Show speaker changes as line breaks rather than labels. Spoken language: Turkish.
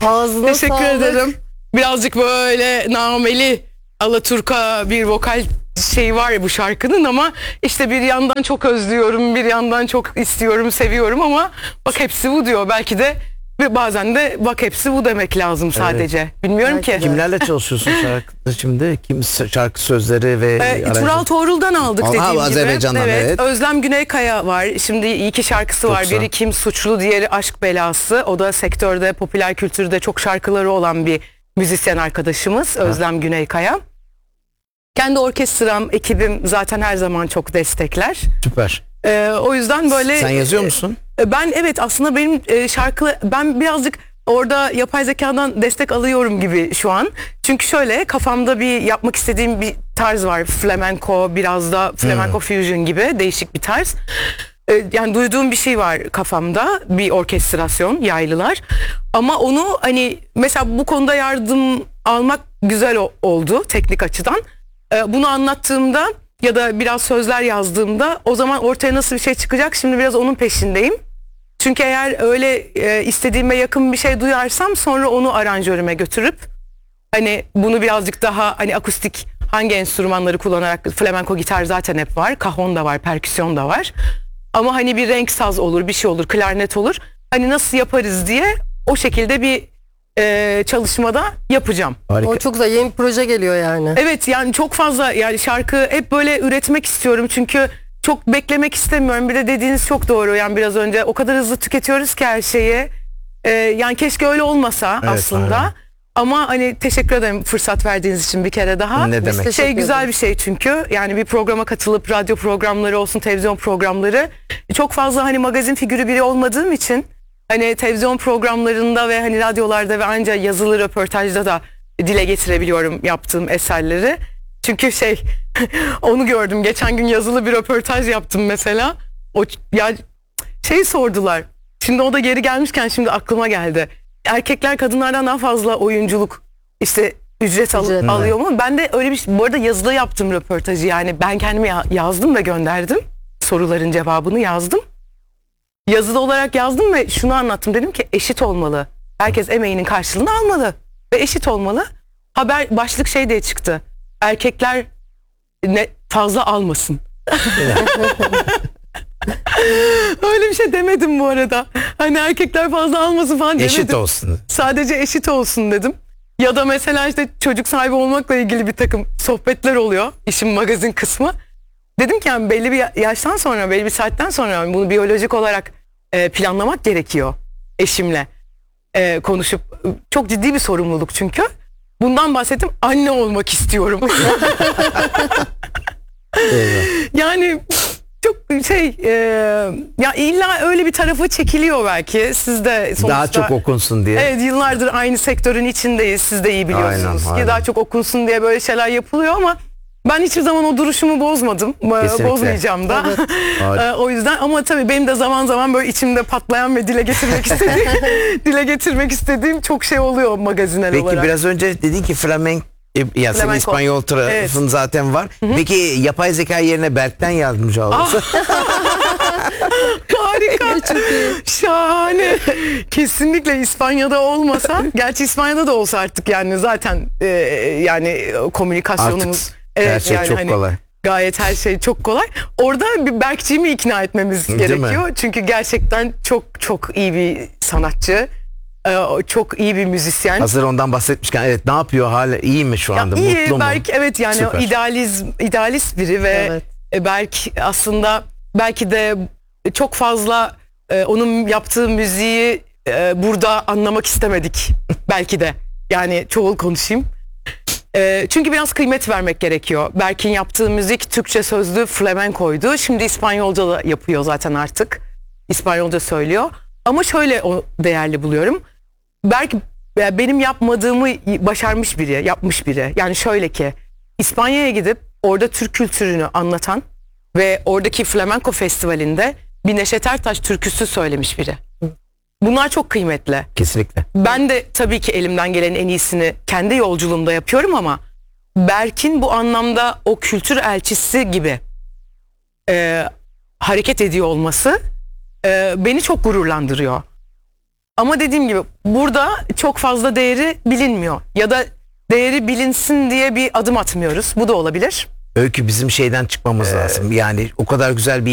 Ağzına
Teşekkür
sağlık.
ederim. Birazcık böyle nameli alaturka bir vokal şey var ya bu şarkının, ama işte bir yandan çok özlüyorum, bir yandan çok istiyorum, seviyorum, ama bak hepsi bu diyor. Belki de ve bazen de bak hepsi bu demek lazım sadece. Bilmiyorum
Belki
ki.
de.
Kimlerle çalışıyorsun şarkıda şimdi? Kim şarkı sözleri ve
Tural Tuğrul'dan aldık dediğim gibi.
Azerbaycan'dan, evet.
Özlem Güneykaya var. Şimdi iki şarkısı
Çok
var.
güzel.
Biri Kim Suçlu, diğeri Aşk Belası. O da sektörde, popüler kültürde çok şarkıları olan bir müzisyen arkadaşımız Özlem Güneykaya. Kendi orkestram, ekibim zaten her zaman çok destekler.
Süper.
O yüzden böyle...
Sen yazıyor musun?
Ben evet, aslında benim ben birazcık orada yapay zekadan destek alıyorum gibi şu an. Çünkü şöyle, kafamda bir yapmak istediğim bir tarz var. Flamenco, biraz da flamenco fusion gibi değişik bir tarz. Yani duyduğum bir şey var kafamda, bir orkestrasyon, yaylılar. Ama onu hani mesela bu konuda yardım almak güzel oldu teknik açıdan. Bunu anlattığımda ya da biraz sözler yazdığımda o zaman ortaya nasıl bir şey çıkacak, şimdi biraz onun peşindeyim. Çünkü eğer öyle istediğime yakın bir şey duyarsam sonra onu aranjörüme götürüp hani bunu birazcık daha hani akustik, hangi enstrümanları kullanarak, flamenco gitar zaten hep var, cajon da var, perküsyon da var. Ama hani bir renk saz olur, bir şey olur, klarnet olur. Hani nasıl yaparız diye o şekilde bir çalışmada yapacağım.
Harika.
O çok güzel, yeni bir proje geliyor yani.
Evet, yani çok fazla, yani şarkı hep böyle üretmek istiyorum çünkü çok beklemek istemiyorum. Bir de dediğiniz çok doğru, yani biraz önce o kadar hızlı tüketiyoruz ki her şeyi. Yani keşke öyle olmasa
Evet,
aslında.
aynen.
Ama hani teşekkür ederim fırsat verdiğiniz için bir kere daha.
Ne demek?
teşekkür
Güzel
ederiz.
bir şey çünkü, yani bir programa katılıp radyo programları olsun, televizyon programları, çok fazla hani magazin figürü biri olmadığım için hani televizyon programlarında ve hani radyolarda ve ancak yazılı röportajda da dile getirebiliyorum yaptığım eserleri. Çünkü onu gördüm geçen gün, yazılı bir röportaj yaptım mesela. O ya sordular. Şimdi o da geri gelmişken şimdi aklıma geldi. Erkekler kadınlardan daha fazla oyunculuk işte ücret alıyor mu? Ben de öyle bir şey, bu arada yazılı yaptım röportajı, yani ben kendime yazdım ve gönderdim. Soruların cevabını yazdım. Yazılı olarak yazdım ve şunu anlattım, dedim ki eşit olmalı. Herkes emeğinin karşılığını almalı ve eşit olmalı. Haber başlık diye çıktı. Erkekler ne fazla almasın. Öyle bir şey demedim bu arada. Hani erkekler fazla almasın falan demedim.
Eşit olsun.
Sadece eşit olsun dedim. Ya da mesela işte çocuk sahibi olmakla ilgili bir takım sohbetler oluyor, işin magazin kısmı. Dedim ki yani belli bir yaştan sonra, belli bir saatten sonra bunu biyolojik olarak planlamak gerekiyor eşimle konuşup. Çok ciddi bir sorumluluk çünkü. Bundan bahsettim, anne olmak istiyorum. Yani çok ya illa öyle bir tarafa çekiliyor belki. Siz de sonuçta
Daha çok okunsun diye.
evet, yıllardır aynı sektörün içindeyiz. Siz de iyi biliyorsunuz
Aynen,
ki daha çok okunsun diye böyle şeyler yapılıyor, ama ben hiçbir zaman o duruşumu bozmadım.
Kesinlikle.
Bozmayacağım da.
Evet.
O yüzden, ama tabii benim de zaman zaman böyle içimde patlayan ve dile getirmek istediğim çok şey oluyor magazinel
Peki
olarak.
biraz önce dedin ki flamenco, ya senin
Flamenco.
İspanyol tarafın
Evet.
zaten var. Peki yapay zeka yerine Berk'ten yardımcı olursa?
Harika. Şahane. Kesinlikle İspanya'da olmasa, gerçi İspanya'da da olsa artık yani zaten yani komünikasyonumuz
Artık her şey
yani
çok
hani
kolay.
gayet her şey çok kolay. Orada bir Berkçiğimi ikna etmemiz
Değil
gerekiyor.
mi?
Çünkü gerçekten çok çok iyi bir sanatçı. Çok iyi bir müzisyen.
Hazır ondan bahsetmişken, evet, ne yapıyor, hala iyi mi şu anda,
iyi,
mutlu mu?
Berk, evet, yani
Süper.
idealist biri ve
Evet.
Berk aslında belki de çok fazla onun yaptığı müziği burada anlamak istemedik belki de, yani çoğul konuşayım. Çünkü biraz kıymet vermek gerekiyor. Berk'in yaptığı müzik Türkçe sözlü flamencoydu. Şimdi İspanyolca da yapıyor zaten artık. İspanyolca söylüyor. Ama şöyle o değerli buluyorum. Berk benim yapmadığımı başarmış biri, yapmış biri. Yani şöyle ki, İspanya'ya gidip orada Türk kültürünü anlatan ve oradaki flamenco festivalinde bir Neşet Ertaş türküsü söylemiş biri. Bunlar çok kıymetli.
Kesinlikle.
Ben de tabii ki elimden gelenin en iyisini kendi yolculuğumda yapıyorum, ama Berk'in bu anlamda o kültür elçisi gibi hareket ediyor olması beni çok gururlandırıyor. Ama dediğim gibi burada çok fazla değeri bilinmiyor. Ya da değeri bilinsin diye bir adım atmıyoruz. Bu da olabilir.
Öykü bizim şeyden çıkmamız lazım. Yani o kadar güzel bir